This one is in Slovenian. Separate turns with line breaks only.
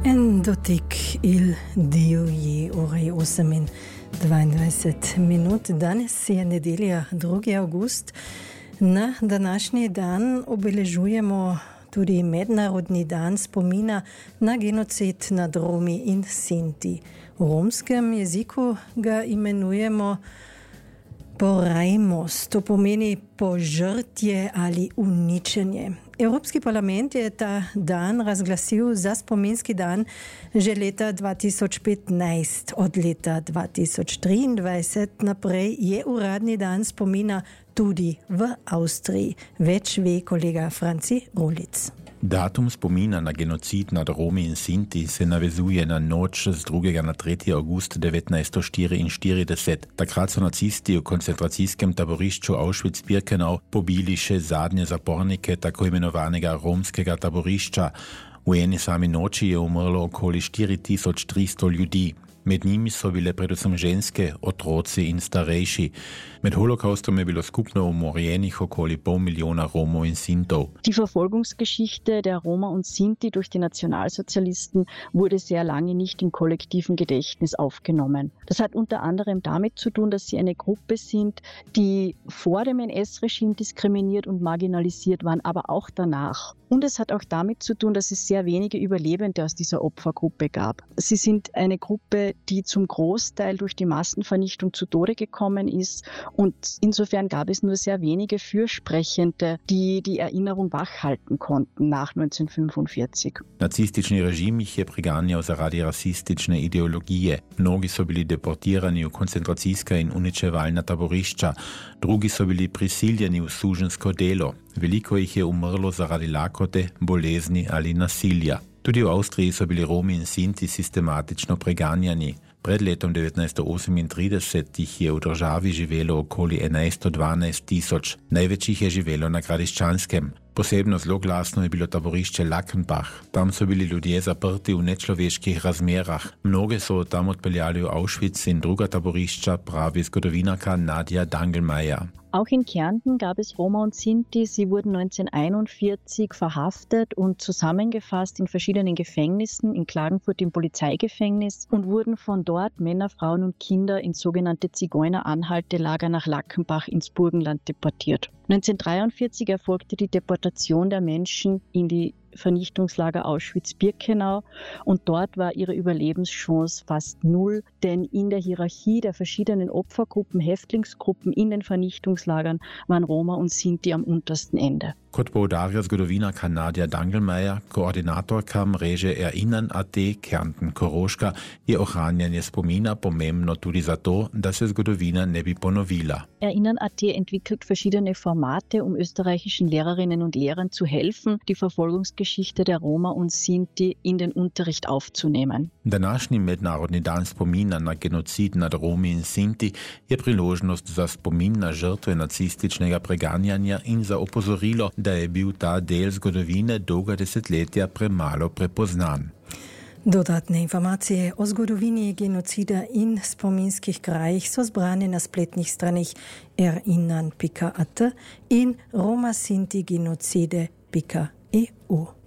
En dotik il dio je ore 8:22. Danes je nedelja 2. avgust. Na današnji dan obeležujemo tudi Mednarodni dan spomina na genocid nad Romi in Sinti. V romskem jeziku ga imenujemo porajmos, to pomeni požrtje ali uničenje. Evropski parlament je ta dan razglasil za spominski dan že leta 2015. Od leta 2023 naprej je uradni dan spomina tudi v Avstriji. Več ve kolega Franci Rulic.
Datum spomina na genocid nad Romi in Sinti se navezuje na noč z 2. na 3. august 1944. Takrat so nacisti v koncentracijskem taborišču Auschwitz-Birkenau pobili še zadnje zapornike tako imenovanega romskega taborišča. V eni sami noči je umrlo okoli 4300 ljudi. Med njimi so bile predvsem ženske, otroci in starejši. Med Holokaustom je bilo skupno umorjenih okoli 500 000 Romov in Sintov.
Die Verfolgungsgeschichte der Roma und Sinti durch die Nationalsozialisten wurde sehr lange nicht im kollektiven Gedächtnis aufgenommen. Das hat unter anderem damit zu tun, dass sie eine Gruppe sind, die vor dem NS-Regime diskriminiert und marginalisiert waren, aber auch danach. Und es hat auch damit zu tun, dass es sehr wenige Überlebende aus dieser Opfergruppe gab. Sie sind eine Gruppe, die zum Großteil durch die Massenvernichtung zu Tode gekommen ist. Und insofern gab es nur sehr wenige Fürsprechende, die die Erinnerung wachhalten konnten nach 1945.
Nacistični režim jih je preganjal zaradi rasistične ideologije. Mnogi so bili deportirani v koncentracijska in uničevalna taborišča, drugi so bili prisiljeni v suženjsko delo. Veliko jih je umrlo zaradi lakote, bolezni ali nasilja. Tudi v Avstriji so bili Romi in Sinti sistematično preganjani. Pred letom 1938 jih je v državi živelo okoli 11-12 000. Največ jih je živelo na Gradiščanskem. Posebno zloglasno je bilo taborišče Lackenbach. Tam so bili ljudje zaprti v nečloveških razmerah. Mnoge so tam odpeljali v Auschwitz in druga taborišča, pravi zgodovinarka Nadja Dangelmeier.
Auch in Kärnten gab es Roma und Sinti. Sie wurden 1941 verhaftet und zusammengefasst in verschiedenen Gefängnissen, in Klagenfurt im Polizeigefängnis und wurden von dort Männer, Frauen und Kinder in sogenannte Zigeuneranhaltelager nach Lackenbach ins Burgenland deportiert. 1943 erfolgte die Deportation der Menschen in die Vernichtungslager Auschwitz-Birkenau und dort war ihre Überlebenschance fast null, denn in der Hierarchie der verschiedenen Opfergruppen, Häftlingsgruppen in den Vernichtungslagern waren Roma und Sinti am untersten Ende.
Kot poudarja zgodovinarka Nadja Dangelmeier, koordinatorka mreže Erinnern.at Kärnten-Koroška, je ohranjanje spomina pomembno tudi zato, da se zgodovina ne bi ponovila.
Erinnern.at entwickelt verschiedene Formate, um österreichischen Lehrerinnen und Lehrern zu helfen, die Verfolgungsgeschichte der Roma und Sinti in den Unterricht aufzunehmen.
Današnji mednarodni dan spomina na genocid nad Romi in Sinti je priložnost za spomin na žrtve nacističnega preganjanja in za opozorilo, da je bil ta del zgodovine dolga desetletja premalo prepoznan.
Dodatne informacije o zgodovini genocida in spominskih krajih so zbrane na spletnih straneh erinnern.at in romasintigenocide.eu.